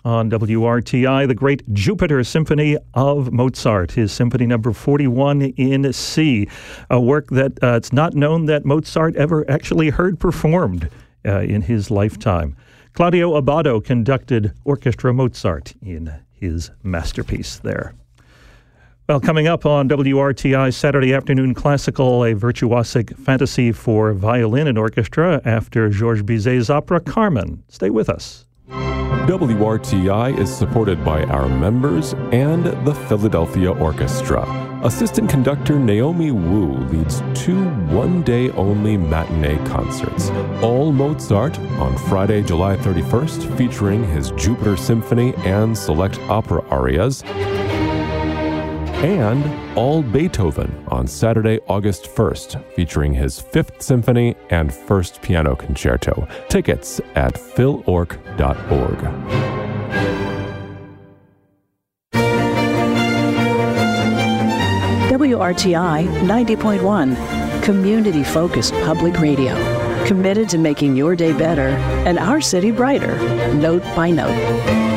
on WRTI, the great Jupiter Symphony of Mozart, his Symphony Number 41 in C, a work that it's not known that Mozart ever actually heard performed in his lifetime. Claudio Abbado conducted Orchestra Mozart in his masterpiece there. Well, coming up on WRTI Saturday Afternoon Classical, a virtuosic fantasy for violin and orchestra after Georges Bizet's opera Carmen. Stay with us. WRTI is supported by our members and the Philadelphia Orchestra. Assistant conductor Naomi Wu leads 2 one-day-only matinee concerts. All Mozart on Friday, July 31st, featuring his Jupiter Symphony and select opera arias. And all Beethoven on Saturday, August 1st, featuring his 5th Symphony and 1st Piano Concerto. Tickets at philorc.org. WRTI 90.1, community-focused public radio, committed to making your day better and our city brighter, note by note.